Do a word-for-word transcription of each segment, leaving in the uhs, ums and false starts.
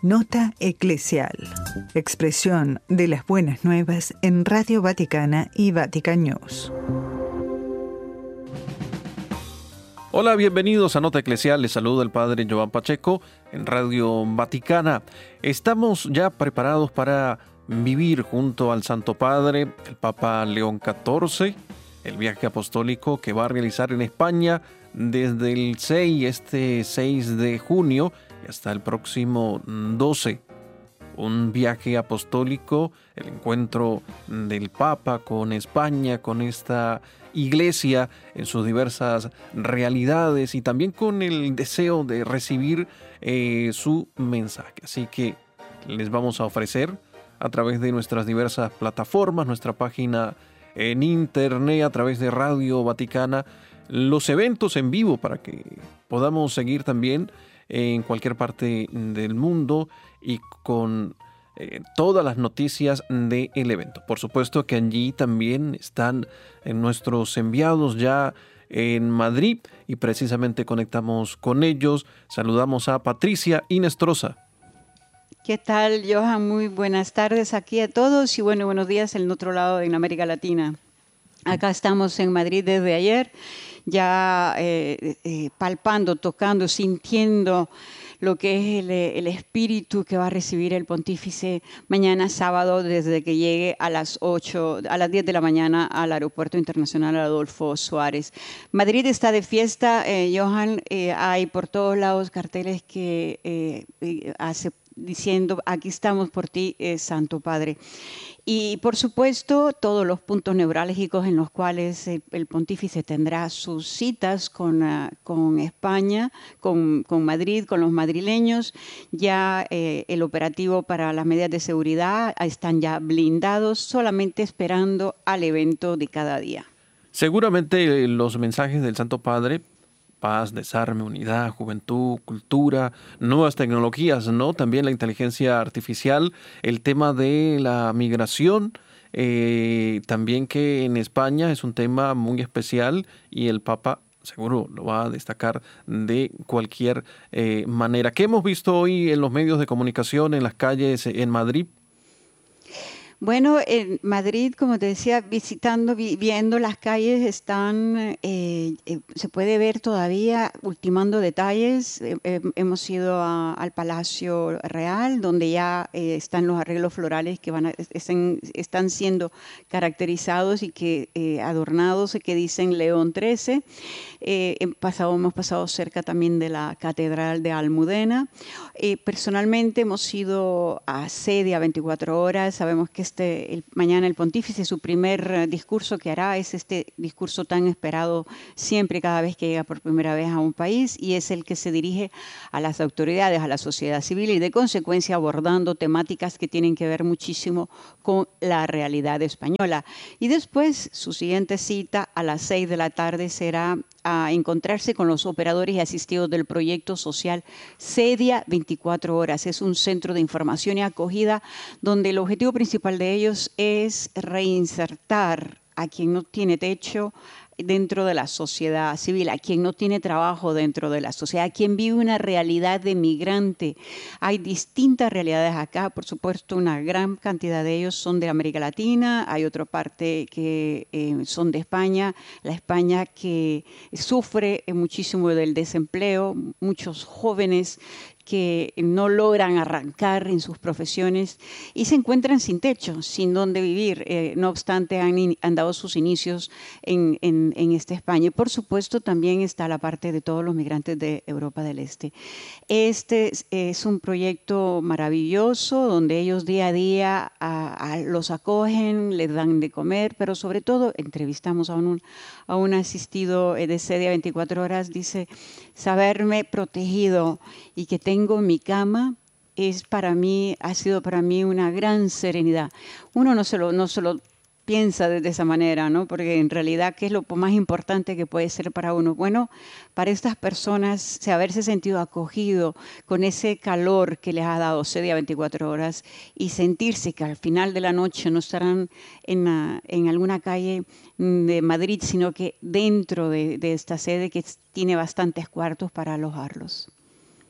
Nota Eclesial. Expresión de las buenas nuevas en Radio Vaticana y Vatican News. Hola, bienvenidos a Nota Eclesial. Les saluda el Padre Joan Pacheco en Radio Vaticana. Estamos ya preparados para vivir junto al Santo Padre, el Papa León catorce, el viaje apostólico que va a realizar en España desde el seis, este seis de junio y hasta el próximo doce. Un viaje apostólico, el encuentro del Papa con España, con esta iglesia en sus diversas realidades y también con el deseo de recibir eh, su mensaje. Así que les vamos a ofrecer a través de nuestras diversas plataformas, nuestra página en internet, a través de Radio Vaticana, los eventos en vivo para que podamos seguir también en cualquier parte del mundo y con eh, todas las noticias del evento. Por supuesto que allí también están nuestros enviados ya en Madrid y precisamente conectamos con ellos. Saludamos a Patricia Inestrosa. ¿Qué tal, Johan? Muy buenas tardes aquí a todos y bueno, buenos días en el otro lado en América Latina. Acá estamos en Madrid desde ayer, ya eh, eh, palpando, tocando, sintiendo lo que es el, el espíritu que va a recibir el pontífice mañana sábado desde que llegue a las ocho, a las diez de la mañana al Aeropuerto Internacional Adolfo Suárez. Madrid está de fiesta, eh, Johan, eh, hay por todos lados carteles que eh, hace diciendo, aquí estamos por ti, eh, Santo Padre. Y por supuesto, todos los puntos neurálgicos en los cuales el, el pontífice tendrá sus citas con, uh, con España, con, con Madrid, con los madrileños. Ya eh, el operativo para las medidas de seguridad están ya blindados, solamente esperando al evento de cada día. Seguramente los mensajes del Santo Padre, paz, desarme, unidad, juventud, cultura, nuevas tecnologías, ¿no? También la inteligencia artificial, el tema de la migración, eh, también que en España es un tema muy especial y el Papa seguro lo va a destacar de cualquier eh, manera. ¿Qué hemos visto hoy en los medios de comunicación, en las calles en Madrid? Bueno, en Madrid, como te decía, visitando, vi, viendo las calles, están, eh, eh, se puede ver todavía ultimando detalles. Eh, eh, hemos ido a, al Palacio Real, donde ya eh, están los arreglos florales que van a, están, están siendo caracterizados y que eh, adornados y que dicen León trece. Eh, pasado, hemos pasado cerca también de la Catedral de Almudena. Eh, personalmente hemos ido a sede a veinticuatro horas. Sabemos que este, el, mañana el pontífice, su primer uh, discurso que hará es este discurso tan esperado siempre cada vez que llega por primera vez a un país y es el que se dirige a las autoridades, a la sociedad civil y de consecuencia abordando temáticas que tienen que ver muchísimo con la realidad española. Y después su siguiente cita a las seis de la tarde será a encontrarse con los operadores y asistidos del proyecto social Cedia veinticuatro horas. Es un centro de información y acogida donde el objetivo principal de ellos es reinsertar a quien no tiene techo dentro de la sociedad civil, a quien no tiene trabajo dentro de la sociedad, a quien vive una realidad de migrante. Hay distintas realidades acá, por supuesto, una gran cantidad de ellos son de América Latina, hay otra parte que eh, son de España, la España que sufre muchísimo del desempleo, muchos jóvenes que no logran arrancar en sus profesiones y se encuentran sin techo, sin dónde vivir. Eh, no obstante, han, in, han dado sus inicios en, en, en esta España. Y por supuesto también está la parte de todos los migrantes de Europa del Este. Este es, es un proyecto maravilloso donde ellos día a día a, a los acogen, les dan de comer, pero sobre todo entrevistamos a un, a un asistido de Cedia veinticuatro horas, dice, saberme protegido y que tengo en mi cama es para mí, ha sido para mí una gran serenidad. Uno no se lo, no se lo piensa de esa manera, ¿no? Porque en realidad, ¿qué es lo más importante que puede ser para uno? Bueno, para estas personas, haberse sentido acogido con ese calor que les ha dado Cedia veinticuatro horas y sentirse que al final de la noche no estarán en, la, en alguna calle de Madrid, sino que dentro de, de esta sede que tiene bastantes cuartos para alojarlos.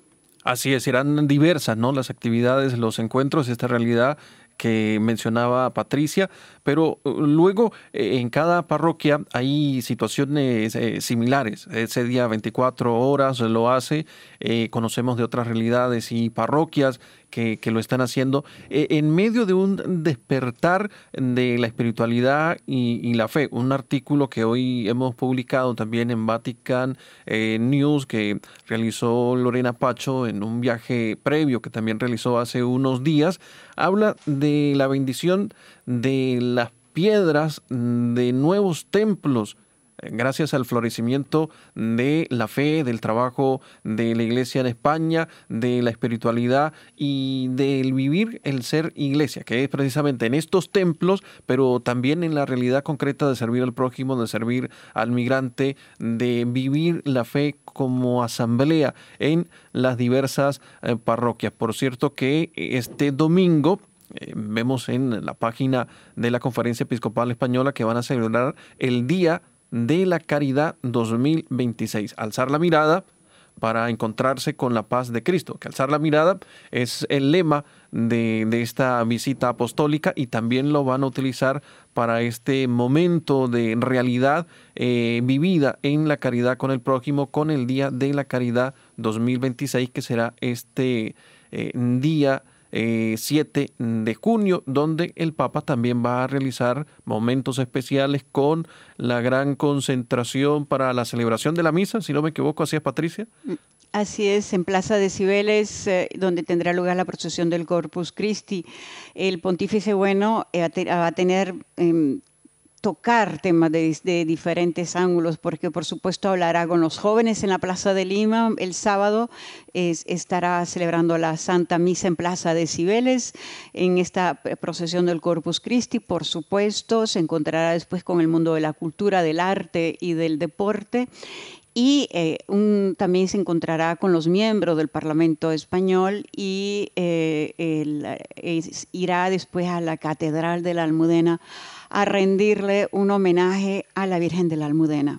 Así es, serán diversas, ¿no? Las actividades, los encuentros, esta realidad que mencionaba Patricia, pero uh, luego eh, en cada parroquia hay situaciones eh, similares. Ese día veinticuatro horas lo hace, eh, conocemos de otras realidades y parroquias que, que lo están haciendo eh, en medio de un despertar de la espiritualidad y, y la fe. Un artículo que hoy hemos publicado también en Vatican eh, News que realizó Lorena Pacho en un viaje previo que también realizó hace unos días, habla de la bendición de las piedras de nuevos templos gracias al florecimiento de la fe, del trabajo de la iglesia en España, de la espiritualidad y del vivir el ser iglesia, que es precisamente en estos templos, pero también en la realidad concreta de servir al prójimo, de servir al migrante, de vivir la fe como asamblea en las diversas eh, parroquias. Por cierto que este domingo Eh, vemos en la página de la Conferencia Episcopal Española que van a celebrar el Día de la Caridad dos mil veintiséis. Alzar la mirada para encontrarse con la paz de Cristo. Que alzar la mirada es el lema de, de esta visita apostólica y también lo van a utilizar para este momento de realidad eh, vivida en la caridad con el prójimo, con el Día de la Caridad dos mil veintiséis, que será este eh, día Eh, siete de junio, donde el Papa también va a realizar momentos especiales con la gran concentración para la celebración de la misa, si no me equivoco, así es, Patricia. Así es, en Plaza de Cibeles, eh, donde tendrá lugar la procesión del Corpus Christi. El pontífice bueno eh, va a tener eh, tocar temas de, de diferentes ángulos, porque por supuesto hablará con los jóvenes en la Plaza de Lima. El sábado es, estará celebrando la Santa Misa en Plaza de Cibeles, en esta procesión del Corpus Christi. Por supuesto, se encontrará después con el mundo de la cultura, del arte y del deporte. Y eh, un, también se encontrará con los miembros del Parlamento Español y eh, el, es, irá después a la Catedral de la Almudena a rendirle un homenaje a la Virgen de la Almudena.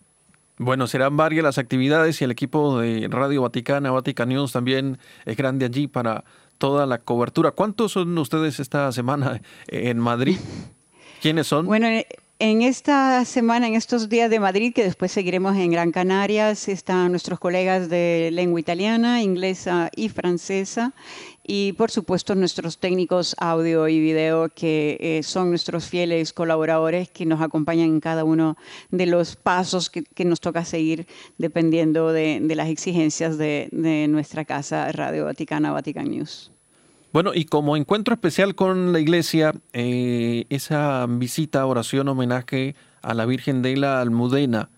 Bueno, serán varias las actividades y el equipo de Radio Vaticana, Vatican News, también es grande allí para toda la cobertura. ¿Cuántos son ustedes esta semana en Madrid? ¿Quiénes son? Bueno, en esta semana, en estos días de Madrid, que después seguiremos en Gran Canarias, están nuestros colegas de lengua italiana, inglesa y francesa, y por supuesto nuestros técnicos audio y video, que eh, son nuestros fieles colaboradores que nos acompañan en cada uno de los pasos que, que nos toca seguir dependiendo de, de las exigencias de, de nuestra casa Radio Vaticana, Vatican News. Bueno, y como encuentro especial con la iglesia, eh, esa visita, oración, homenaje a la Virgen de la Almudena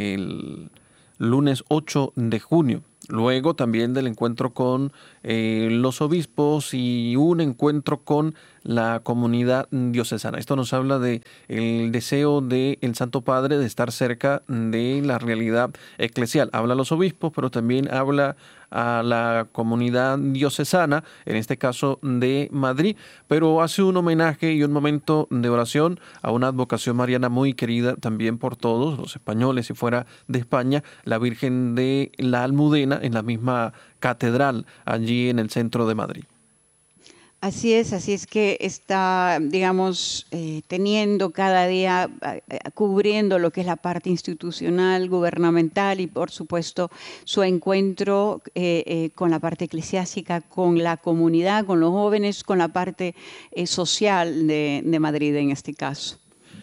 el lunes ocho de junio. Luego también del encuentro con eh, los obispos y un encuentro con la comunidad diocesana. Esto nos habla de el deseo del Santo Padre de estar cerca de la realidad eclesial. Habla a los obispos, pero también habla a la comunidad diocesana, en este caso de Madrid, pero hace un homenaje y un momento de oración a una advocación mariana muy querida también por todos los españoles y fuera de España, la Virgen de la Almudena, en la misma catedral allí en el centro de Madrid. Así es, así es que está, digamos, eh, teniendo cada día, eh, cubriendo lo que es la parte institucional, gubernamental y, por supuesto, su encuentro eh, eh, con la parte eclesiástica, con la comunidad, con los jóvenes, con la parte eh, social de, de Madrid en este caso.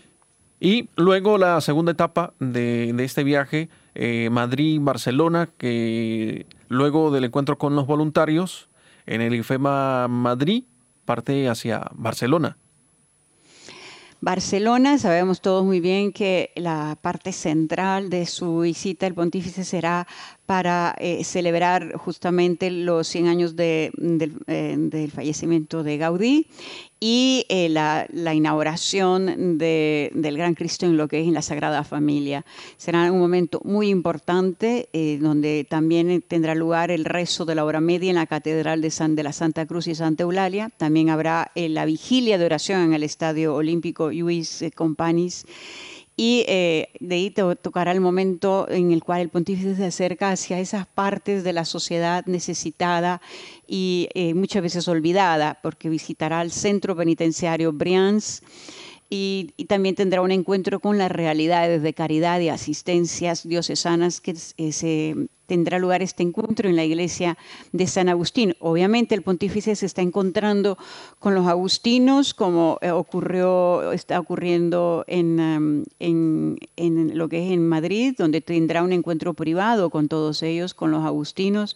Y luego la segunda etapa de, de este viaje, eh, Madrid-Barcelona, que luego del encuentro con los voluntarios en el IFEMA Madrid, parte hacia Barcelona. Barcelona, sabemos todos muy bien que la parte central de su visita el pontífice será para eh, celebrar justamente los cien años de, de, eh, del fallecimiento de Gaudí y eh, la, la inauguración de, del Gran Cristo en lo que es en la Sagrada Familia. Será un momento muy importante eh, donde también tendrá lugar el rezo de la hora media en la Catedral de, San, de la Santa Cruz y Santa Eulalia. También habrá eh, la vigilia de oración en el Estadio Olímpico Lluís Companys. y eh, de ahí te tocará el momento en el cual el pontífice se acerca hacia esas partes de la sociedad necesitada y eh, muchas veces olvidada, porque visitará el centro penitenciario Brians y, y también tendrá un encuentro con las realidades de caridad y asistencias diocesanas que eh, se tendrá lugar este encuentro en la iglesia de San Agustín. Obviamente el pontífice se está encontrando con los agustinos, como eh, ocurrió, está ocurriendo en, um, en, en lo que es en Madrid, donde tendrá un encuentro privado con todos ellos, con los agustinos.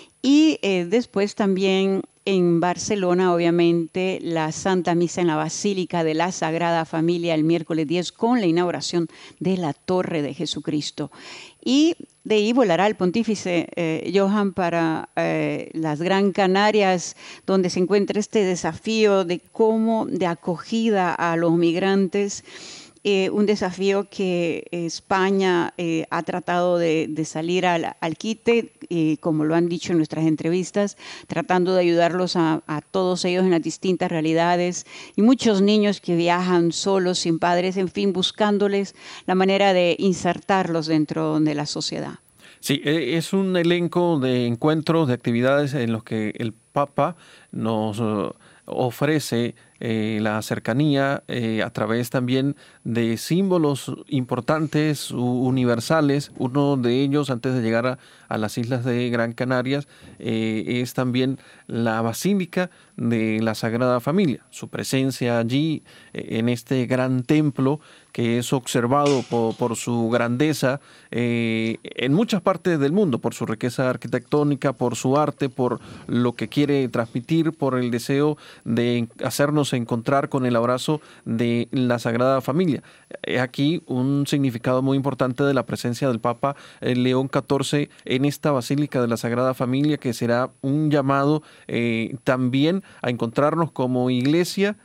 Y eh, después también en Barcelona, obviamente, la Santa Misa en la Basílica de la Sagrada Familia el miércoles diez con la inauguración de la Torre de Jesucristo. Y de ahí volará el pontífice eh, Johan para eh, las Gran Canarias, donde se encuentra este desafío de cómo de acogida a los migrantes. Eh, un desafío que España eh, ha tratado de, de salir al, al quite, eh, como lo han dicho en nuestras entrevistas, tratando de ayudarlos a, a todos ellos en las distintas realidades, y muchos niños que viajan solos, sin padres, en fin, buscándoles la manera de insertarlos dentro de la sociedad. Sí, es un elenco de encuentros, de actividades en los que el Papa nos uh, ofrece Eh, la cercanía eh, a través también de símbolos importantes, universales. Uno de ellos, antes de llegar a, a las islas de Gran Canarias, eh, es también la Basílica de la Sagrada Familia. Su presencia allí, eh, en este gran templo, que es observado por, por su grandeza eh, en muchas partes del mundo, por su riqueza arquitectónica, por su arte, por lo que quiere transmitir, por el deseo de hacernos encontrar con el abrazo de la Sagrada Familia. Aquí un significado muy importante de la presencia del Papa León catorce en esta Basílica de la Sagrada Familia, que será un llamado eh, también a encontrarnos como iglesia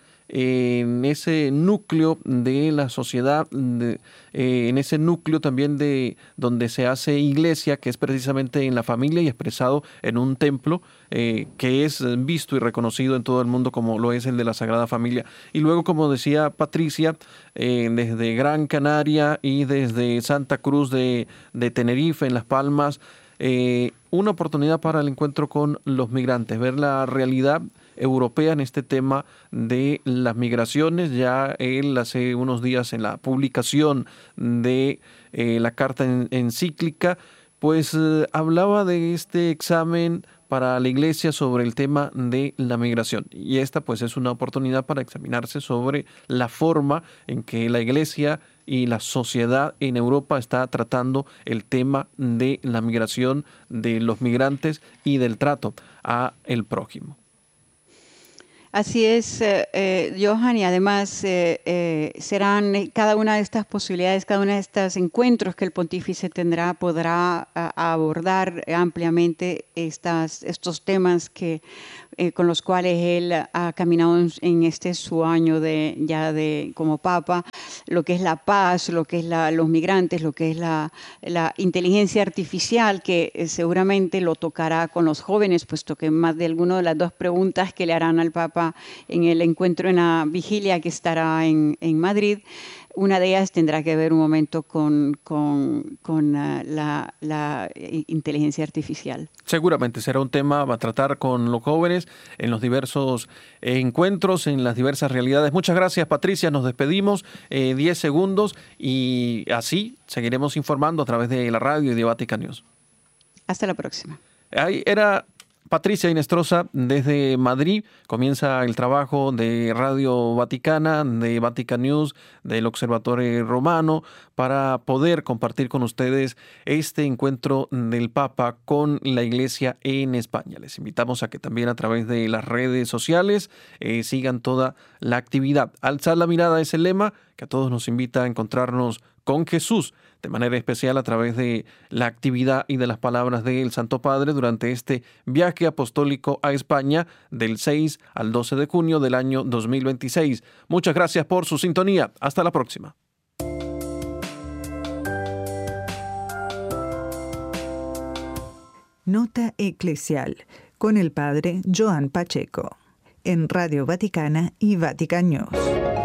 en ese núcleo de la sociedad, de, eh, en ese núcleo también de donde se hace iglesia, que es precisamente en la familia y expresado en un templo eh, que es visto y reconocido en todo el mundo como lo es el de la Sagrada Familia. Y luego, como decía Patricia, eh, desde Gran Canaria y desde Santa Cruz de, de Tenerife, en Las Palmas, eh, una oportunidad para el encuentro con los migrantes, ver la realidad europea en este tema de las migraciones. Ya él hace unos días, en la publicación de eh, la carta en, encíclica, pues eh, hablaba de este examen para la Iglesia sobre el tema de la migración. Y esta pues es una oportunidad para examinarse sobre la forma en que la Iglesia y la sociedad en Europa está tratando el tema de la migración, de los migrantes y del trato a el prójimo. Así es, eh, eh, Johan, y además eh, eh, serán cada una de estas posibilidades, cada uno de estos encuentros que el pontífice tendrá, podrá a, abordar ampliamente estas, estos temas que, eh, con los cuales él ha caminado en, en este su año de, ya de, como Papa, lo que es la paz, lo que es la, los migrantes, lo que es la, la inteligencia artificial, que eh, seguramente lo tocará con los jóvenes, puesto que más de alguna de las dos preguntas que le harán al Papa en el encuentro, en la vigilia que estará en, en Madrid, una de ellas tendrá que ver un momento con, con, con uh, la, la inteligencia artificial. Seguramente será un tema a tratar con los jóvenes en los diversos encuentros, en las diversas realidades. Muchas gracias, Patricia. Nos despedimos eh, diez segundos y así seguiremos informando a través de la radio y de Vatican News. Hasta la próxima. Ahí era Patricia Inestrosa desde Madrid. Comienza el trabajo de Radio Vaticana, de Vatican News, del Observatorio Romano, para poder compartir con ustedes este encuentro del Papa con la Iglesia en España. Les invitamos a que también a través de las redes sociales eh, sigan toda la actividad. Alzar la mirada es el lema que a todos nos invita a encontrarnos con Jesús, de manera especial a través de la actividad y de las palabras del Santo Padre durante este viaje apostólico a España del seis al doce de junio del año dos mil veintiséis. Muchas gracias por su sintonía. Hasta la próxima. Nota Eclesial con el Padre Joan Pacheco en Radio Vaticana y Vatican News.